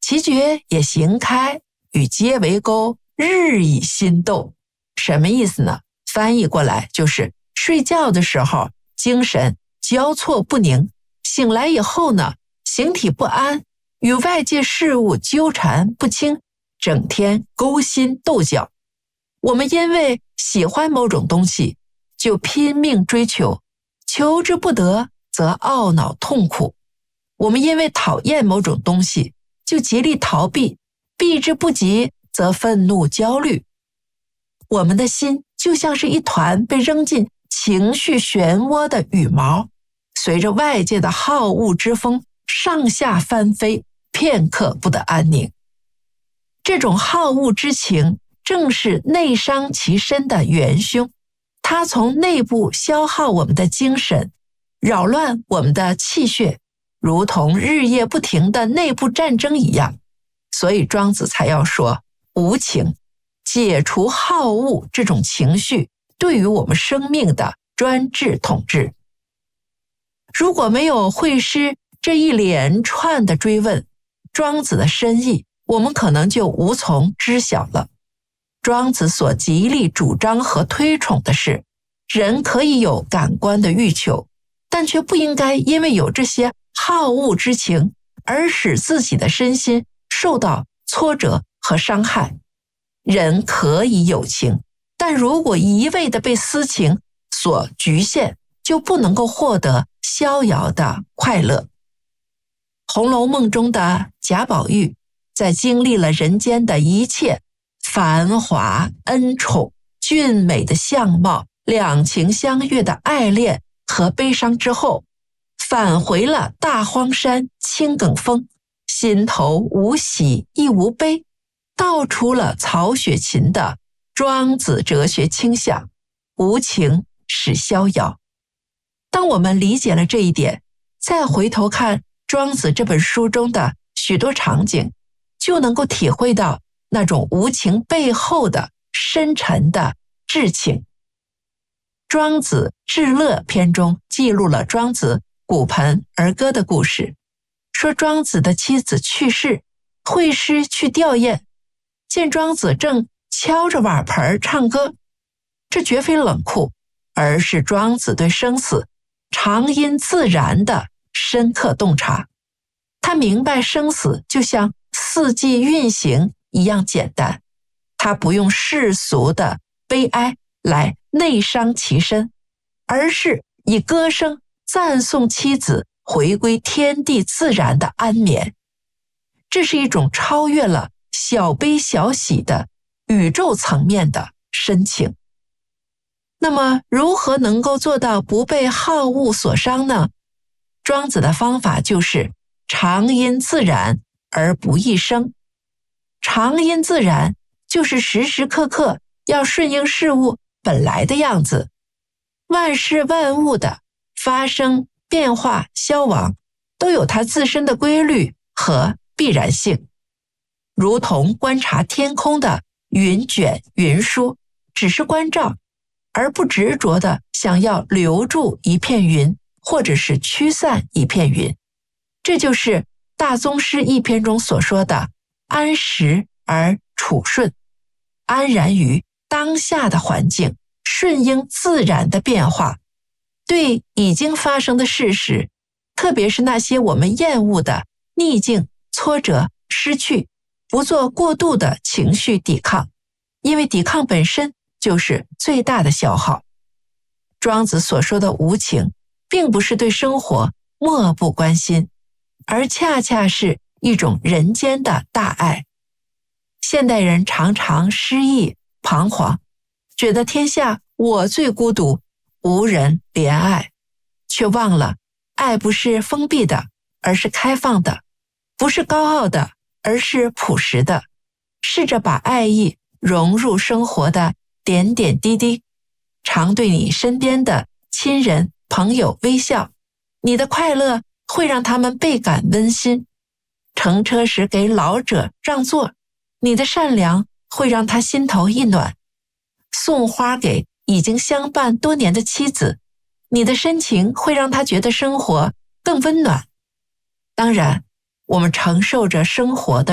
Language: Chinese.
其觉也行开，与皆为钩，日以心斗。什么意思呢？翻译过来就是睡觉的时候精神交错不宁，醒来以后呢，形体不安，与外界事物纠缠不清，整天勾心斗角。我们因为喜欢某种东西，就拼命追求，求之不得，则懊恼痛苦。我们因为讨厌某种东西，就极力逃避，避之不及，则愤怒焦虑。我们的心就像是一团被扔进情绪漩涡的羽毛，随着外界的好恶之风上下翻飞，片刻不得安宁。这种好恶之情正是内伤其身的元凶，它从内部消耗我们的精神，扰乱我们的气血，如同日夜不停的内部战争一样。所以庄子才要说无情，解除好恶这种情绪对于我们生命的专制统治。如果没有惠施这一连串的追问，庄子的深意我们可能就无从知晓了。庄子所极力主张和推崇的是，人可以有感官的欲求，但却不应该因为有这些好恶之情而使自己的身心受到挫折和伤害。人可以有情，但如果一味地被私情所局限，就不能够获得逍遥的快乐。红楼梦中的贾宝玉，在经历了人间的一切繁华恩宠、俊美的相貌、两情相悦的爱恋和悲伤之后，返回了大荒山青埂峰，心头无喜亦无悲，道出了曹雪芹的庄子哲学倾向，无情使逍遥。当我们理解了这一点，再回头看庄子这本书中的许多场景，就能够体会到那种无情背后的深沉的至情。庄子至乐篇中记录了庄子骨盆儿歌的故事，说庄子的妻子去世，惠施去吊唁，见庄子正敲着碗盆唱歌，这绝非冷酷，而是庄子对生死常因自然的深刻洞察。他明白生死就像四季运行一样简单，他不用世俗的悲哀来内伤其身，而是以歌声赞颂妻子回归天地自然的安眠。这是一种超越了小悲小喜的宇宙层面的深情。那么如何能够做到不被好恶所伤呢？庄子的方法就是常因自然而不易生。常因自然就是时时刻刻要顺应事物本来的样子，万事万物的发生、变化、消亡都有它自身的规律和必然性。如同观察天空的云卷云舒，只是关照，而不执着的想要留住一片云，或者是驱散一片云。这就是大宗师一篇中所说的安时而处顺，安然于当下的环境，顺应自然的变化。对已经发生的事实，特别是那些我们厌恶的逆境、挫折、失去，不做过度的情绪抵抗，因为抵抗本身就是最大的消耗。庄子所说的无情，并不是对生活漠不关心，而恰恰是一种人间的大爱。现代人常常失意彷徨，觉得天下我最孤独，无人怜爱，却忘了爱不是封闭的，而是开放的，不是高傲的，而是朴实的。试着把爱意融入生活的点点滴滴，常对你身边的亲人朋友微笑，你的快乐会让他们倍感温馨。乘车时给老者让座，你的善良会让他心头一暖。送花给已经相伴多年的妻子，你的深情会让他觉得生活更温暖。当然，我们承受着生活的